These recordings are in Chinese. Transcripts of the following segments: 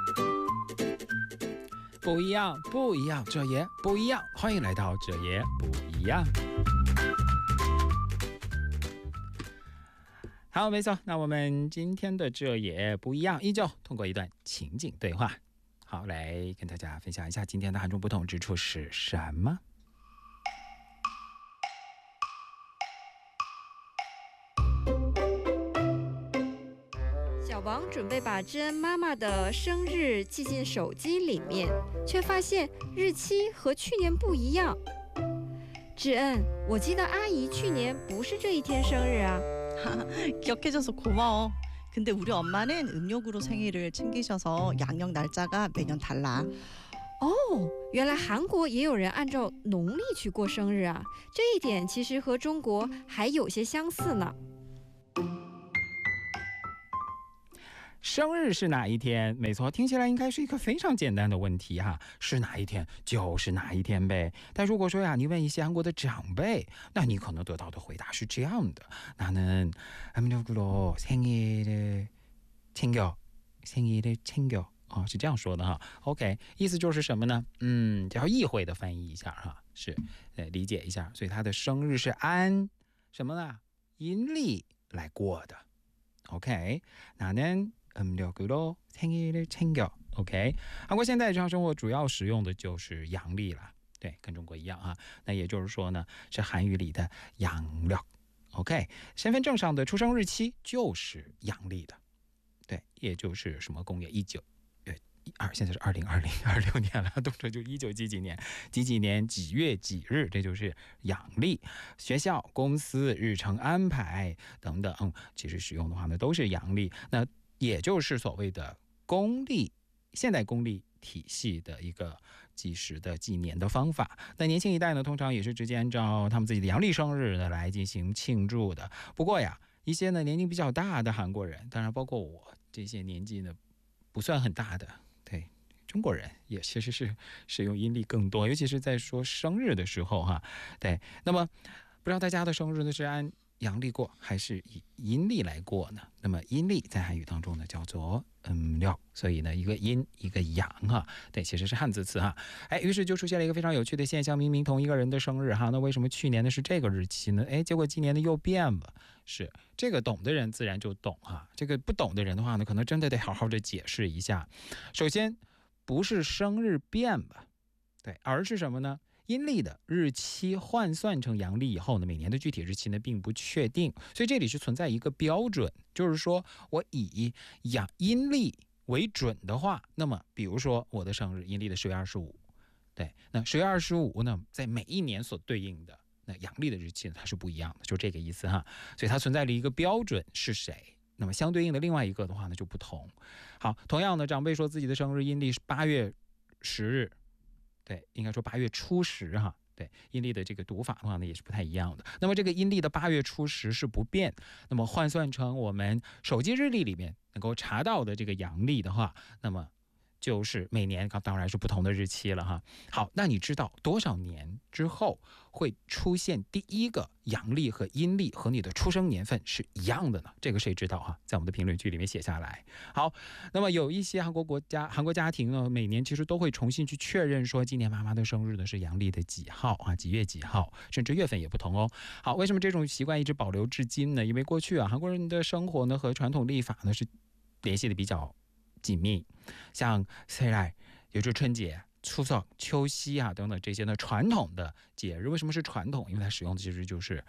不一样，不一样，这也不一样。欢迎来到这也不一样。好，没错。那我们今天的这也不一样，依旧通过一段情景对话，好来跟大家分享一下今天的韩中不同之处是什么。 小王准备把知恩妈妈的生日记进手机里面，却发现日期和去年不一样。知恩，我记得阿姨去年不是这一天生日啊。 기억해줘서 고마워. 근데 우리 엄마는 음력으로 생일을 챙기셔서 양력 날짜가 매년 달라. 哦，原来韩国也有人按照农历去过生日啊，这一点其实和中国还有些相似呢。 生日是哪一天？没错，听起来应该是一个非常简单的问题哈，是哪一天就是哪一天呗。但如果说呀，你问一些韩国的长辈，那你可能得到的回答是这样的：나는 음력으로 생일을 챙겨。是这样说的哈。OK， 意思就是什么呢？要意会的翻译一下哈，是理解一下。所以他的生日是按什么呢？阴历来过的。OK，나는 음력으로 생일을 챙겨。 OK， 韩国现在日常生活主要使用的就是阳历了，对，跟中国一样啊。那也就是说呢，是韩语里的阳历。OK， 身份证上的出生日期就是阳历的，对，也就是什么公元现在是2026年了，动辄就19几年几月几日，这就是阳历。学校、公司、日程安排等等，其实使用的话呢都是阳历。那也就是所谓的公历，现代公历体系的一个计时的纪年的方法。那年轻一代呢，通常也是直接按照他们自己的阳历生日呢来进行庆祝的。不过呀，一些呢年纪比较大的韩国人，当然包括我这些年纪呢不算很大的，对，中国人也其实是使用阴历更多，尤其是在说生日的时候哈。对，那么不知道大家的生日呢是按阳历过还是以阴历来过呢？那么阴历在韩语当中呢叫做음력，所以呢一个阴一个阳哈，对，其实是汉字词哈。于是就出现了一个非常有趣的现象，明明同一个人的生日哈，那为什么去年的是这个日期呢？结果今年的又变了。是这个懂的人自然就懂哈，这个不懂的人的话呢，可能真的得好好的解释一下。首先，不是生日变了，对，而是什么呢？阴历的日期换算成阳历以后呢，每年的具体日期呢并不确定，所以这里是存在一个标准，就是说我以阴历为准的话，那么比如说我的生日阴历的10月25，对，那10月25呢，在每一年所对应的那阳历的日期呢，它是不一样的，就这个意思哈。所以它存在了一个标准是谁，那么相对应的另外一个的话呢就不同。好，同样的，长辈说自己的生日阴历是8月10日。对，应该说8月初10哈，对，阴历的这个读法的话呢也是不太一样的。那么这个阴历的8月初10是不变，那么换算成我们手机日历里面能够查到的这个阳历的话，那么就是每年当然是不同的日期了哈。好，那你知道多少年之后会出现第一个阳历和阴历和你的出生年份是一样的呢？这个谁知道哈？在我们的评论区里面写下来。好，那么有一些韩国家庭呢，每年其实都会重新去确认说，今年妈妈的生日呢是阳历的几号啊，几月几号，甚至月份也不同哦。好，为什么这种习惯一直保留至今呢？因为过去啊，韩国人的生活呢和传统历法呢是联系的比较紧密，像설날也就是春节、추석、秋夕啊等等这些呢传统的节日，为什么是传统？因为它使用的其实就是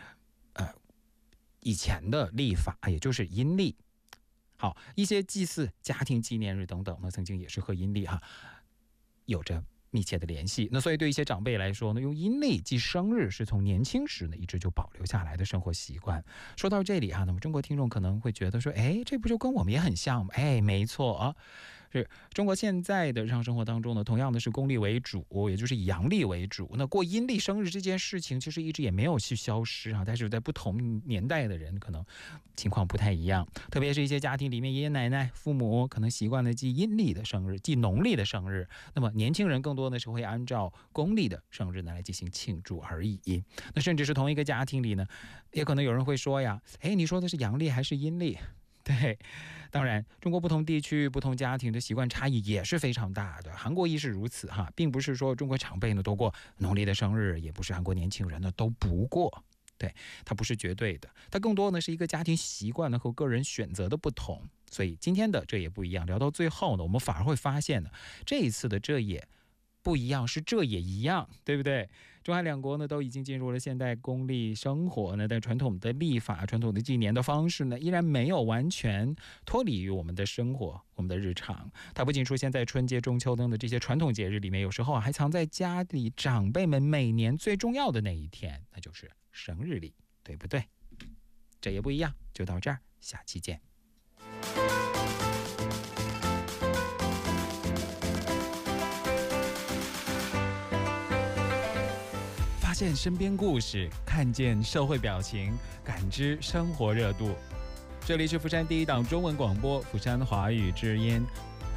以前的历法，也就是阴历。好，一些祭祀、家庭纪念日等等呢，曾经也是和阴历有着密切的联系。那所以对一些长辈来说呢，用阴历记生日是从年轻时呢一直就保留下来的生活习惯。说到这里那么中国听众可能会觉得说，这不就跟我们也很像吗？没错啊，是中国现在的日常生活当中呢，同样的是公历为主，也就是以阳历为主。那过阴历生日这件事情其实一直也没有去消失但是在不同年代的人可能情况不太一样，特别是一些家庭里面爷爷奶奶、父母可能习惯了记阴历的生日，记农历的生日，那么年轻人更多的是会按照公历的生日呢来进行庆祝而已。那甚至是同一个家庭里呢，也可能有人会说呀，你说的是阳历还是阴历？ 对，当然，中国不同地区、不同家庭的习惯差异也是非常大的。韩国亦是如此哈，并不是说中国长辈呢都过农历的生日，也不是韩国年轻人呢都不过。对，它不是绝对的，它更多呢是一个家庭习惯呢和个人选择的不同。所以今天的这也不一样，聊到最后呢，我们反而会发现呢，这一次的这也不一样，是这也一样，对不对？中韩两国呢都已经进入了现代公历生活呢，但传统的历法、传统的纪年的方式呢，依然没有完全脱离于我们的生活、我们的日常。它不仅出现在春节、中秋灯的这些传统节日里面，有时候还藏在家里长辈们每年最重要的那一天，那就是生日里，对不对？这也不一样，就到这儿，下期见。发现身边故事，看见社会表情，感知生活热度。这里是釜山第一档中文广播，釜山华语之音，